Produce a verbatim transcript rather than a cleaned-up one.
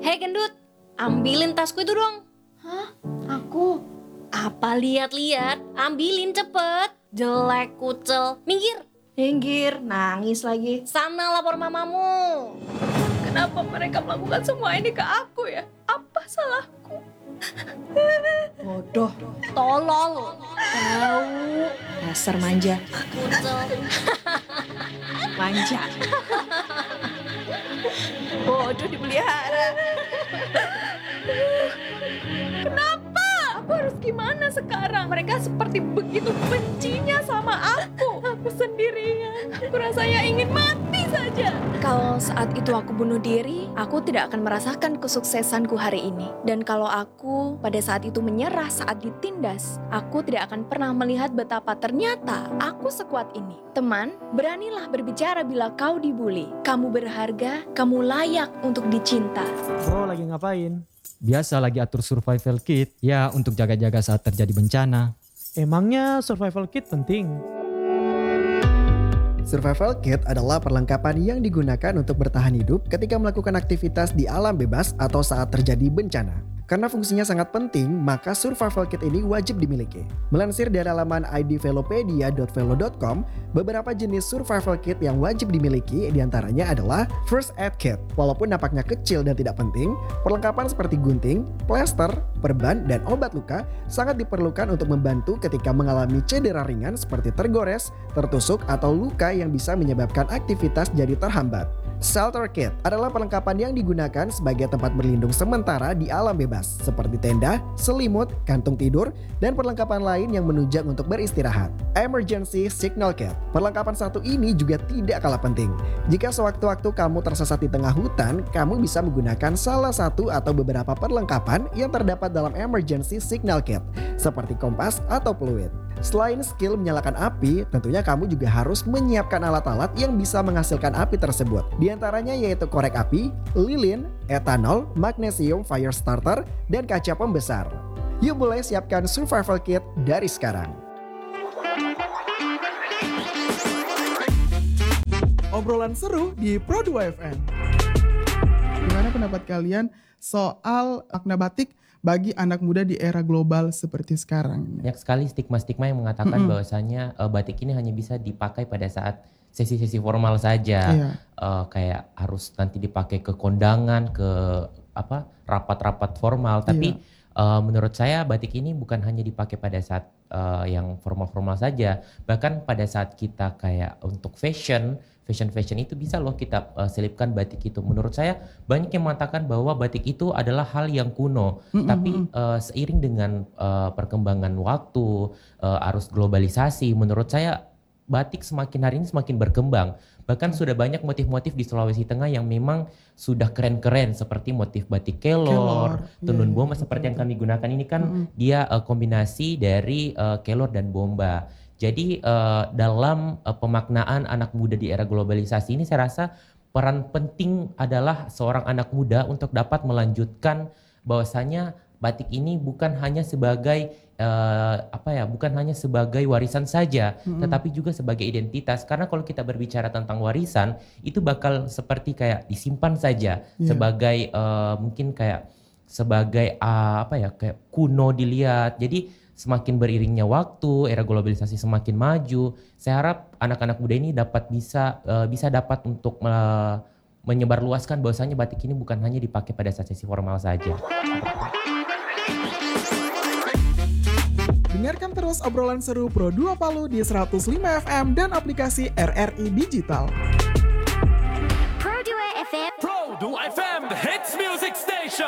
Hei gendut, ambilin tasku itu dong. Hah? Aku? Apa lihat-lihat? Ambilin cepet. Jelek kucel. Minggir. Minggir, nangis lagi. Sana lapor mamamu. Kenapa mereka melakukan semua ini ke aku ya? Apa salahku? Bodoh, Tolol. tahu. Dasar manja. Kucel. Manja. Bodoh dipelihara. Kenapa? Aku harus gimana sekarang? Mereka seperti begitu bencinya sama aku. Aku sendirian. Aku rasanya ingin mati saja. Kalau saat itu aku bunuh diri, aku tidak akan merasakan kesuksesanku hari ini. Dan kalau aku pada saat itu menyerah saat ditindas, aku tidak akan pernah melihat betapa ternyata aku sekuat ini. Teman, beranilah berbicara bila kau dibully. Kamu berharga, kamu layak untuk dicinta. Bro, lagi ngapain? Biasa lagi atur survival kit, ya untuk jaga-jaga saat terjadi bencana. Emangnya survival kit penting? Survival kit adalah perlengkapan yang digunakan untuk bertahan hidup ketika melakukan aktivitas di alam bebas atau saat terjadi bencana. Karena fungsinya sangat penting, maka survival kit ini wajib dimiliki. Melansir dari laman i d velopedia dot velo dot com, beberapa jenis survival kit yang wajib dimiliki diantaranya adalah first aid kit. Walaupun nampaknya kecil dan tidak penting, perlengkapan seperti gunting, plester, perban, dan obat luka sangat diperlukan untuk membantu ketika mengalami cedera ringan seperti tergores, tertusuk, atau luka yang bisa menyebabkan aktivitas jadi terhambat. Shelter kit adalah perlengkapan yang digunakan sebagai tempat berlindung sementara di alam bebas, seperti tenda, selimut, kantung tidur, dan perlengkapan lain yang menunjang untuk beristirahat. Emergency signal kit. Perlengkapan satu ini juga tidak kalah penting. Jika sewaktu-waktu kamu tersesat di tengah hutan, kamu bisa menggunakan salah satu atau beberapa perlengkapan yang terdapat dalam emergency signal kit, seperti kompas atau peluit. Selain skill menyalakan api, tentunya kamu juga harus menyiapkan alat-alat yang bisa menghasilkan api tersebut. Di antaranya yaitu korek api, lilin, etanol, magnesium fire starter, dan kaca pembesar. Yuk mulai siapkan survival kit dari sekarang. Obrolan seru di Pro dua F M. Gimana pendapat kalian soal makna batik bagi anak muda di era global seperti sekarang? Banyak sekali stigma-stigma yang mengatakan Mm-mm. bahwasanya uh, batik ini hanya bisa dipakai pada saat sesi-sesi formal saja. Iya. Uh, kayak harus nanti dipakai ke kondangan, ke apa rapat-rapat formal. Tapi uh, menurut saya batik ini bukan hanya dipakai pada saat uh, yang formal-formal saja. Bahkan pada saat kita kayak untuk fashion, fashion-fashion itu bisa loh kita uh, selipkan batik itu. Menurut saya banyak yang mengatakan bahwa batik itu adalah hal yang kuno. Mm-mm. Tapi uh, seiring dengan uh, perkembangan waktu, uh, arus globalisasi, menurut saya batik semakin hari ini semakin berkembang. Bahkan sudah banyak motif-motif di Sulawesi Tengah yang memang sudah keren-keren, seperti motif batik kelor, Kelor, tenun iya, bomba iya, seperti yang betul, kami gunakan ini kan Mm-mm. dia uh, kombinasi dari uh, kelor dan bomba. Jadi uh, dalam uh, pemaknaan anak muda di era globalisasi ini saya rasa peran penting adalah seorang anak muda untuk dapat melanjutkan bahwasanya batik ini bukan hanya sebagai uh, apa ya, bukan hanya sebagai warisan saja, Mm-mm. tetapi juga sebagai identitas. Karena kalau kita berbicara tentang warisan, itu bakal seperti kayak disimpan saja Iya. sebagai uh, mungkin kayak sebagai uh, apa ya, kayak kuno dilihat. Jadi semakin beriringnya waktu, era globalisasi semakin maju, saya harap anak-anak muda ini dapat bisa uh, bisa dapat untuk uh, menyebarluaskan bahwasanya batik ini bukan hanya dipakai pada saat sesi formal saja. Dengarkan terus obrolan seru Pro dua Palu di seratus lima F M dan aplikasi R R I Digital. Pro dua F M. Pro dua F M, the hits music station.